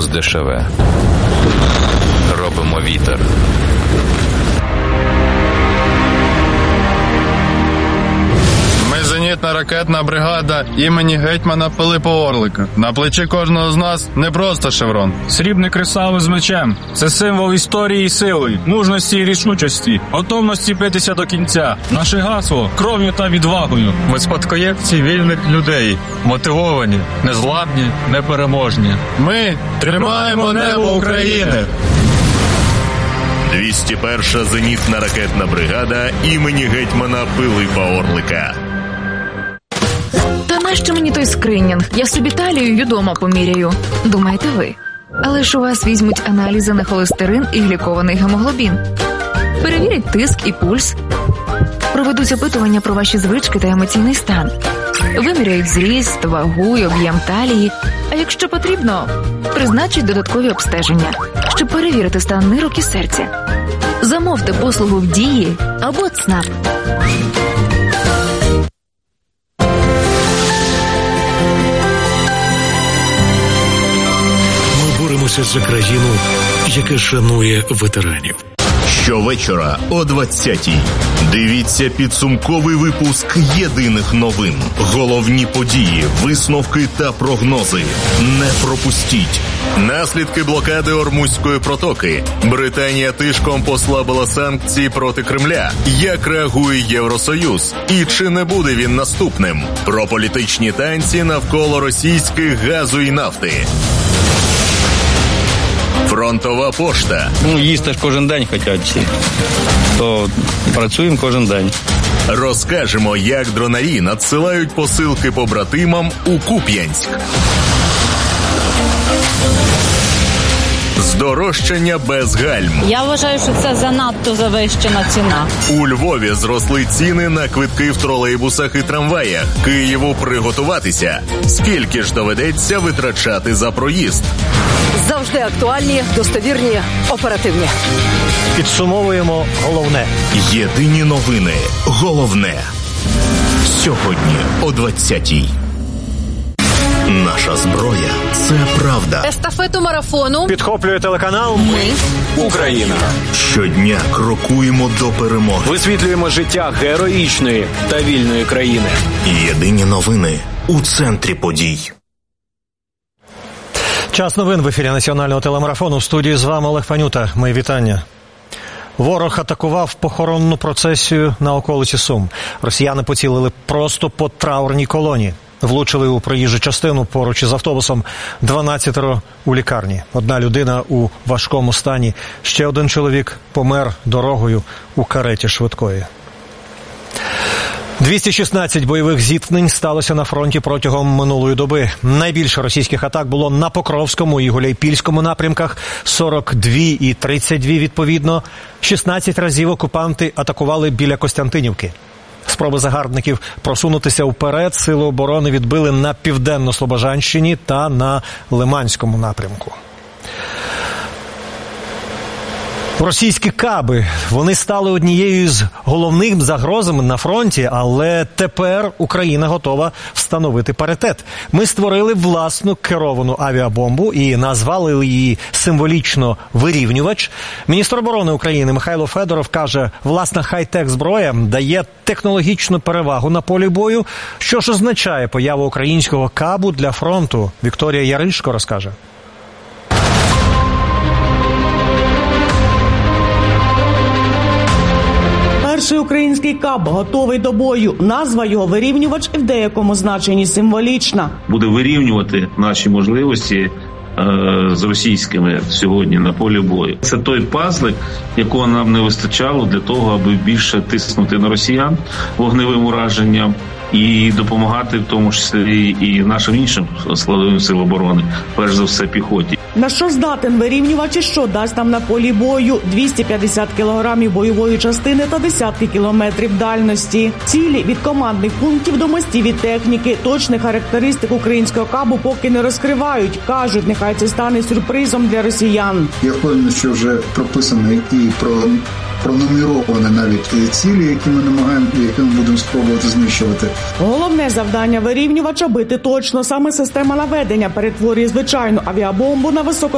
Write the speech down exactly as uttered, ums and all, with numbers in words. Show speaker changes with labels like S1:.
S1: здешеве. Робимо вітер.
S2: Зенітно-ракетна бригада імені гетьмана Пилипа Орлика. На плечі кожного з нас не просто шеврон.
S3: Срібний кресало з мечем – це символ історії і сили, мужності і рішучості, готовності битися до кінця. Наше гасло – кров'ю та відвагою.
S4: Ми спадкоємці вільних людей, мотивовані, незламні, непереможні.
S2: Ми тримаємо небо України!
S5: двісті перша зенітна ракетна бригада імені гетьмана Пилипа Орлика.
S6: Та нащо мені той скринінг? Я собі талію й удома поміряю. Думаєте ви? Але ж у вас візьмуть аналізи на холестерин і глікований гемоглобін. Перевірять тиск і пульс. Проведуть опитування про ваші звички та емоційний стан. Виміряють зріст, вагу й об'єм талії. А якщо потрібно, призначать додаткові обстеження, щоб перевірити стан нирок і серця. Замовте послугу в Дії або ЦНАП.
S7: Боремося за країну, яка шанує ветеранів.
S5: Щовечора о двадцятій дивіться підсумковий випуск єдиних новин. Головні події, висновки та прогнози. Не пропустіть. Наслідки блокади Ормузької протоки. Британія тишком послабила санкції проти Кремля. Як реагує Євросоюз? І чи не буде він наступним? Про політичні танці навколо російських газу і нафти. Фронтова пошта.
S8: Ну, їсти ж кожен день хочуть всі. То працюємо кожен день.
S5: Розкажемо, як дронарі надсилають посилки побратимам у Куп'янськ. Здорожчання без гальм.
S9: Я вважаю, що це занадто завищена ціна.
S5: У Львові зросли ціни на квитки в тролейбусах і трамваях. Києву приготуватися. Скільки ж доведеться витрачати за проїзд?
S10: Завжди актуальні, достовірні, оперативні.
S11: Підсумовуємо головне.
S5: Єдині новини. Головне. Сьогодні о двадцятій. Наша зброя – це правда.
S10: Естафету марафону
S11: підхоплює телеканал
S10: «Ми.
S11: Україна».
S5: Щодня крокуємо до перемоги.
S11: Висвітлюємо життя героїчної та вільної країни.
S5: Єдині новини у центрі подій.
S11: Час новин в ефірі національного телемарафону. В студії з вами Олег Панюта. Мої вітання. Ворог атакував похоронну процесію на околиці Сум. Росіяни поцілили просто по траурній колоні. Влучили у проїжджу частину поруч із автобусом. дванадцятеро у лікарні. Одна людина у важкому стані. Ще один чоловік помер дорогою у кареті швидкої. двісті шістнадцять бойових зіткнень сталося на фронті протягом минулої доби. Найбільше російських атак було на Покровському і Гуляйпільському напрямках – сорок дві і тридцять дві відповідно. шістнадцять разів окупанти атакували біля Костянтинівки. Спроби загарбників просунутися вперед сили оборони відбили на Південно-Слобожанщині та на Лиманському напрямку. Російські каби, вони стали однією з головних загрозами на фронті, але тепер Україна готова встановити паритет. Ми створили власну керовану авіабомбу і назвали її символічно «Вирівнювач». Міністр оборони України Михайло Федоров каже, власна хай-тек зброя дає технологічну перевагу на полі бою. Що ж означає поява українського кабу для фронту? Вікторія Яришко розкаже.
S12: Перший український каб готовий до бою. Назва його «Вирівнювач» в деякому значенні символічна.
S13: Буде вирівнювати наші можливості е, з російськими сьогодні на полі бою. Це той пазлик, якого нам не вистачало для того, аби більше тиснути на росіян вогневим ураженням і допомагати в тому числі і нашим іншим складовим сил оборони, перш за все піхоті.
S12: На що здатен вирівнювач і що дасть нам на полі бою? двісті п'ятдесят кілограмів бойової частини та десятки кілометрів дальності. Цілі від командних пунктів до мостів і техніки. Точних характеристик українського кабу поки не розкривають. Кажуть, нехай це стане сюрпризом для росіян.
S14: Я впевнений, що вже прописано і про... пронумеровані навіть цілі, які ми намагаємо, які ми будемо спробувати знищувати.
S12: Головне завдання вирівнювача – бити точно. Саме система наведення перетворює звичайну авіабомбу на високо